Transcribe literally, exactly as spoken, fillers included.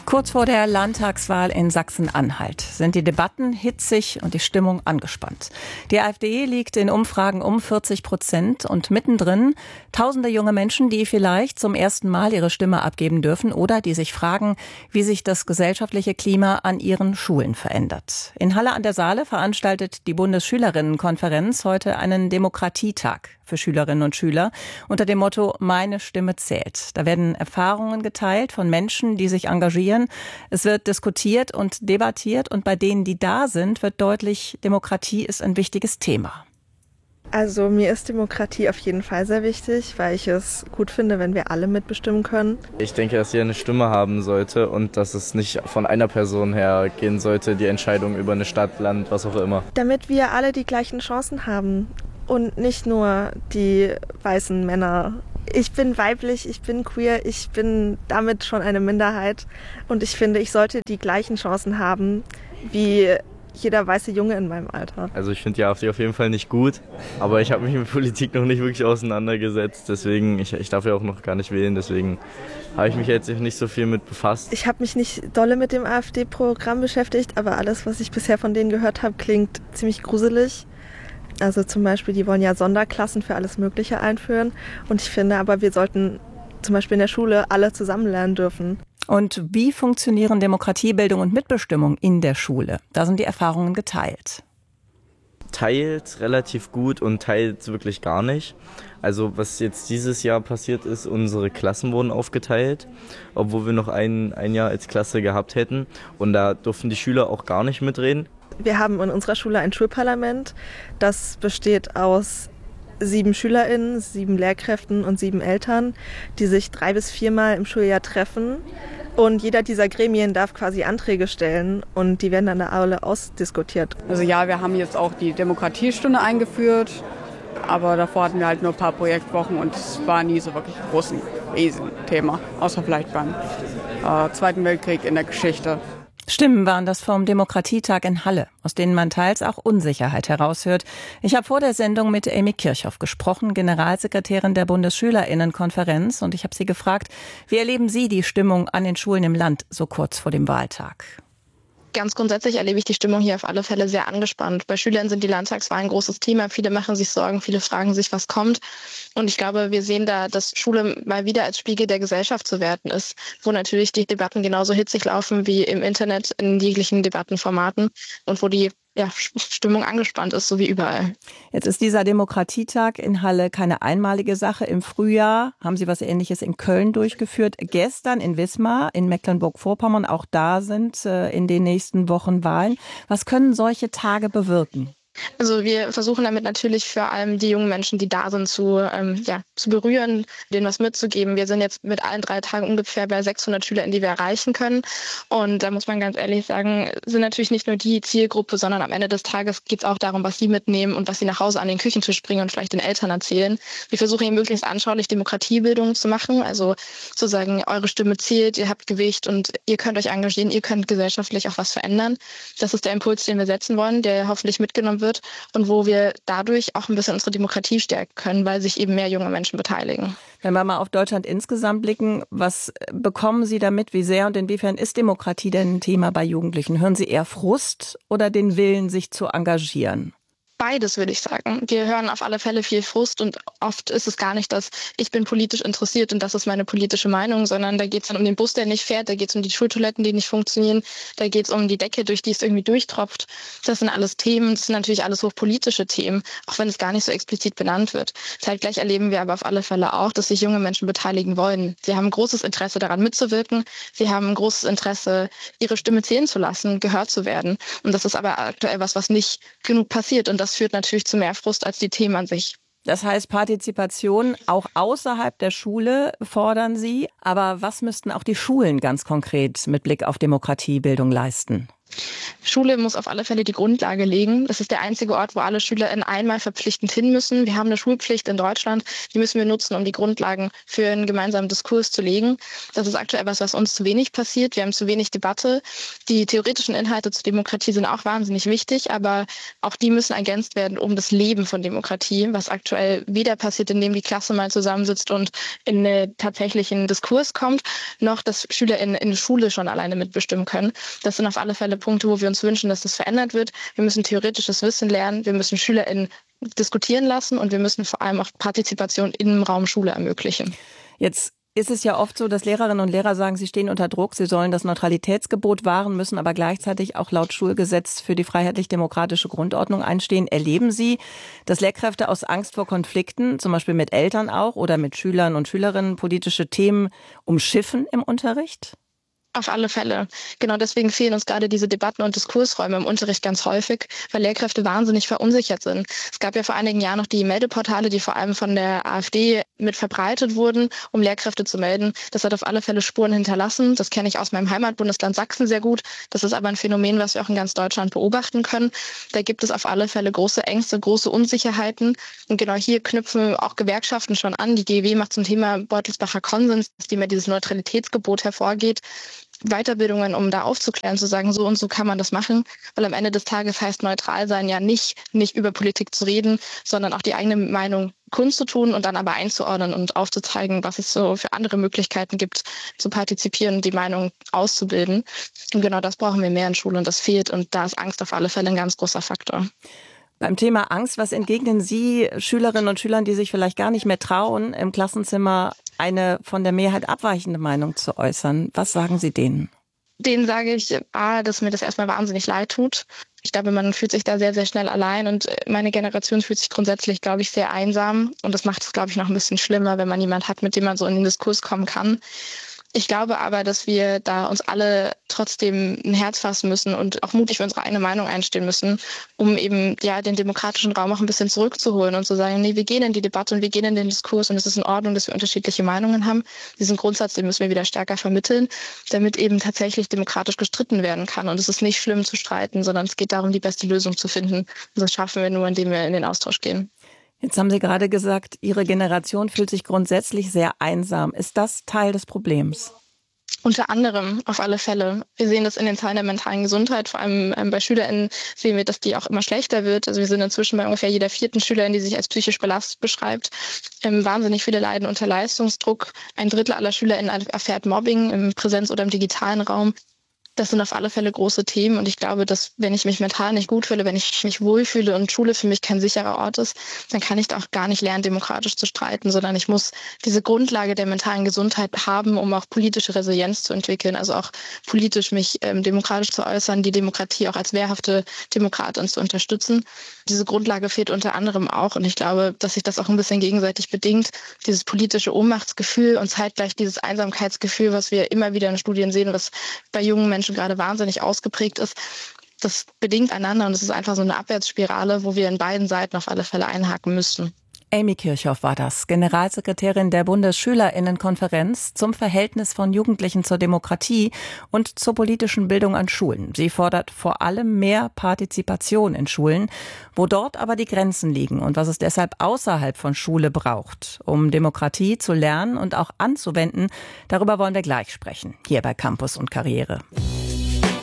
Kurz vor der Landtagswahl in Sachsen-Anhalt sind die Debatten hitzig und die Stimmung angespannt. Die AfD liegt in Umfragen um vierzig Prozent und mittendrin tausende junge Menschen, die vielleicht zum ersten Mal ihre Stimme abgeben dürfen oder die sich fragen, wie sich das gesellschaftliche Klima an ihren Schulen verändert. In Halle an der Saale veranstaltet die Bundesschülerinnenkonferenz heute einen Demokratietag für Schülerinnen und Schüler unter dem Motto Meine Stimme zählt. Da werden Erfahrungen geteilt von Menschen, die sich engagieren. Es wird diskutiert und debattiert und bei denen, die da sind, wird deutlich, Demokratie ist ein wichtiges Thema. Also mir ist Demokratie auf jeden Fall sehr wichtig, weil ich es gut finde, wenn wir alle mitbestimmen können. Ich denke, dass jeder eine Stimme haben sollte und dass es nicht von einer Person her gehen sollte, die Entscheidung über eine Stadt, Land, was auch immer. Damit wir alle die gleichen Chancen haben und nicht nur die weißen Männer. Ich bin weiblich, ich bin queer, ich bin damit schon eine Minderheit und ich finde, ich sollte die gleichen Chancen haben wie jeder weiße Junge in meinem Alter. Also ich finde die AfD auf jeden Fall nicht gut, aber ich habe mich mit Politik noch nicht wirklich auseinandergesetzt, deswegen, ich, ich darf ja auch noch gar nicht wählen, deswegen habe ich mich jetzt nicht so viel mit befasst. Ich habe mich nicht dolle mit dem AfD-Programm beschäftigt, aber alles, was ich bisher von denen gehört habe, klingt ziemlich gruselig. Also zum Beispiel, die wollen ja Sonderklassen für alles Mögliche einführen und ich finde aber, wir sollten zum Beispiel in der Schule alle zusammen lernen dürfen. Und wie funktionieren Demokratiebildung und Mitbestimmung in der Schule? Da sind die Erfahrungen geteilt. Teils relativ gut und teils wirklich gar nicht. Also was jetzt dieses Jahr passiert ist, unsere Klassen wurden aufgeteilt, obwohl wir noch ein, ein Jahr als Klasse gehabt hätten. Und da durften die Schüler auch gar nicht mitreden. Wir haben in unserer Schule ein Schulparlament, das besteht aus sieben SchülerInnen, sieben Lehrkräften und sieben Eltern, die sich drei bis viermal im Schuljahr treffen. Und jeder dieser Gremien darf quasi Anträge stellen und die werden dann alle ausdiskutiert. Also ja, wir haben jetzt auch die Demokratiestunde eingeführt, aber davor hatten wir halt nur ein paar Projektwochen und es war nie so wirklich ein großes Riesenthema, außer vielleicht beim äh, Zweiten Weltkrieg in der Geschichte. Stimmen waren das vom Demokratietag in Halle, aus denen man teils auch Unsicherheit heraushört. Ich habe vor der Sendung mit Amy Kirchhoff gesprochen, Generalsekretärin der Bundesschülerinnenkonferenz, und ich habe sie gefragt, wie erleben Sie die Stimmung an den Schulen im Land so kurz vor dem Wahltag? Ganz grundsätzlich erlebe ich die Stimmung hier auf alle Fälle sehr angespannt. Bei Schülern sind die Landtagswahlen ein großes Thema. Viele machen sich Sorgen, viele fragen sich, was kommt. Und ich glaube, wir sehen da, dass Schule mal wieder als Spiegel der Gesellschaft zu werten ist, wo natürlich die Debatten genauso hitzig laufen wie im Internet in jeglichen Debattenformaten und wo die ja, Stimmung angespannt ist, so wie überall. Jetzt ist dieser Demokratietag in Halle keine einmalige Sache. Im Frühjahr haben Sie was Ähnliches in Köln durchgeführt. Gestern in Wismar, in Mecklenburg-Vorpommern. Auch da sind äh, in den nächsten Wochen Wahlen. Was können solche Tage bewirken? Also wir versuchen damit natürlich vor allem die jungen Menschen, die da sind, zu, ähm, ja, zu berühren, denen was mitzugeben. Wir sind jetzt mit allen drei Tagen ungefähr bei sechshundert Schülern, die wir erreichen können. Und da muss man ganz ehrlich sagen, sind natürlich nicht nur die Zielgruppe, sondern am Ende des Tages geht es auch darum, was sie mitnehmen und was sie nach Hause an den Küchentisch bringen und vielleicht den Eltern erzählen. Wir versuchen hier möglichst anschaulich Demokratiebildung zu machen, also zu sagen, eure Stimme zählt, ihr habt Gewicht und ihr könnt euch engagieren, ihr könnt gesellschaftlich auch was verändern. Das ist der Impuls, den wir setzen wollen, der hoffentlich mitgenommen wird. Und wo wir dadurch auch ein bisschen unsere Demokratie stärken können, weil sich eben mehr junge Menschen beteiligen. Wenn wir mal auf Deutschland insgesamt blicken, was bekommen Sie damit? Wie sehr und inwiefern ist Demokratie denn ein Thema bei Jugendlichen? Hören Sie eher Frust oder den Willen, sich zu engagieren? Beides, würde ich sagen. Wir hören auf alle Fälle viel Frust und oft ist es gar nicht, dass ich bin politisch interessiert und das ist meine politische Meinung, sondern da geht es dann um den Bus, der nicht fährt, da geht es um die Schultoiletten, die nicht funktionieren, da geht es um die Decke, durch die es irgendwie durchtropft. Das sind alles Themen, das sind natürlich alles hochpolitische Themen, auch wenn es gar nicht so explizit benannt wird. Zeitgleich erleben wir aber auf alle Fälle auch, dass sich junge Menschen beteiligen wollen. Sie haben großes Interesse daran mitzuwirken, sie haben ein großes Interesse, ihre Stimme zählen zu lassen, gehört zu werden. Und das ist aber aktuell was, was nicht genug passiert und das Das führt natürlich zu mehr Frust als die Themen an sich. Das heißt, Partizipation auch außerhalb der Schule fordern Sie. Aber was müssten auch die Schulen ganz konkret mit Blick auf Demokratiebildung leisten? Schule muss auf alle Fälle die Grundlage legen. Das ist der einzige Ort, wo alle SchülerInnen einmal verpflichtend hin müssen. Wir haben eine Schulpflicht in Deutschland, die müssen wir nutzen, um die Grundlagen für einen gemeinsamen Diskurs zu legen. Das ist aktuell etwas, was uns zu wenig passiert. Wir haben zu wenig Debatte. Die theoretischen Inhalte zur Demokratie sind auch wahnsinnig wichtig, aber auch die müssen ergänzt werden um das Leben von Demokratie, was aktuell weder passiert, indem die Klasse mal zusammensitzt und in einen tatsächlichen Diskurs kommt, noch dass SchülerInnen in der Schule schon alleine mitbestimmen können. Das sind auf alle Fälle Punkte, wo wir uns wünschen, dass das verändert wird. Wir müssen theoretisches Wissen lernen, wir müssen SchülerInnen diskutieren lassen und wir müssen vor allem auch Partizipation im Raum Schule ermöglichen. Jetzt ist es ja oft so, dass Lehrerinnen und Lehrer sagen, sie stehen unter Druck, sie sollen das Neutralitätsgebot wahren, müssen aber gleichzeitig auch laut Schulgesetz für die freiheitlich-demokratische Grundordnung einstehen. Erleben Sie, dass Lehrkräfte aus Angst vor Konflikten, zum Beispiel mit Eltern auch oder mit Schülern und Schülerinnen, politische Themen umschiffen im Unterricht? Auf alle Fälle. Genau deswegen fehlen uns gerade diese Debatten- und Diskursräume im Unterricht ganz häufig, weil Lehrkräfte wahnsinnig verunsichert sind. Es gab ja vor einigen Jahren noch die Meldeportale, die vor allem von der AfD mit verbreitet wurden, um Lehrkräfte zu melden. Das hat auf alle Fälle Spuren hinterlassen. Das kenne ich aus meinem Heimatbundesland Sachsen sehr gut. Das ist aber ein Phänomen, was wir auch in ganz Deutschland beobachten können. Da gibt es auf alle Fälle große Ängste, große Unsicherheiten. Und genau hier knüpfen auch Gewerkschaften schon an. Die G E W macht zum Thema Beutelsbacher Konsens, dass die mehr dieses Neutralitätsgebot hervorgeht. Weiterbildungen, um da aufzuklären, zu sagen, so und so kann man das machen, weil am Ende des Tages heißt neutral sein ja nicht, nicht über Politik zu reden, sondern auch die eigene Meinung kundzutun und dann aber einzuordnen und aufzuzeigen, was es so für andere Möglichkeiten gibt, zu partizipieren und die Meinung auszubilden. Und genau das brauchen wir mehr in Schule und das fehlt und da ist Angst auf alle Fälle ein ganz großer Faktor. Beim Thema Angst, was entgegnen Sie Schülerinnen und Schülern, die sich vielleicht gar nicht mehr trauen, im Klassenzimmer eine von der Mehrheit abweichende Meinung zu äußern? Was sagen Sie denen? Denen sage ich, ah, dass mir das erstmal wahnsinnig leid tut. Ich glaube, man fühlt sich da sehr, sehr schnell allein und meine Generation fühlt sich grundsätzlich, glaube ich, sehr einsam. Und das macht es, glaube ich, noch ein bisschen schlimmer, wenn man jemanden hat, mit dem man so in den Diskurs kommen kann. Ich glaube aber, dass wir da uns alle trotzdem ein Herz fassen müssen und auch mutig für unsere eigene Meinung einstehen müssen, um eben ja den demokratischen Raum auch ein bisschen zurückzuholen und zu sagen, nee, wir gehen in die Debatte und wir gehen in den Diskurs und es ist in Ordnung, dass wir unterschiedliche Meinungen haben. Diesen Grundsatz, den müssen wir wieder stärker vermitteln, damit eben tatsächlich demokratisch gestritten werden kann. Und es ist nicht schlimm zu streiten, sondern es geht darum, die beste Lösung zu finden. Und das schaffen wir nur, indem wir in den Austausch gehen. Jetzt haben Sie gerade gesagt, Ihre Generation fühlt sich grundsätzlich sehr einsam. Ist das Teil des Problems? Unter anderem, auf alle Fälle. Wir sehen das in den Zahlen der mentalen Gesundheit. Vor allem ähm, bei SchülerInnen sehen wir, dass die auch immer schlechter wird. Also wir sind inzwischen bei ungefähr jeder vierten Schülerin, die sich als psychisch belastet beschreibt. Ähm, wahnsinnig viele leiden unter Leistungsdruck. Ein Drittel aller SchülerInnen erfährt Mobbing im Präsenz- oder im digitalen Raum. Das sind auf alle Fälle große Themen und ich glaube, dass wenn ich mich mental nicht gut fühle, wenn ich mich wohlfühle und Schule für mich kein sicherer Ort ist, dann kann ich auch gar nicht lernen, demokratisch zu streiten, sondern ich muss diese Grundlage der mentalen Gesundheit haben, um auch politische Resilienz zu entwickeln, also auch politisch mich ähm, demokratisch zu äußern, die Demokratie auch als wehrhafte Demokratin zu unterstützen. Diese Grundlage fehlt unter anderem auch und ich glaube, dass sich das auch ein bisschen gegenseitig bedingt, dieses politische Ohnmachtsgefühl und zeitgleich dieses Einsamkeitsgefühl, was wir immer wieder in Studien sehen, was bei jungen Menschen gerade wahnsinnig ausgeprägt ist, das bedingt einander und es ist einfach so eine Abwärtsspirale, wo wir in beiden Seiten auf alle Fälle einhaken müssten. Amy Kirchhoff war das, Generalsekretärin der Bundesschülerinnenkonferenz zum Verhältnis von Jugendlichen zur Demokratie und zur politischen Bildung an Schulen. Sie fordert vor allem mehr Partizipation in Schulen, wo dort aber die Grenzen liegen und was es deshalb außerhalb von Schule braucht, um Demokratie zu lernen und auch anzuwenden. Darüber wollen wir gleich sprechen, hier bei Campus und Karriere.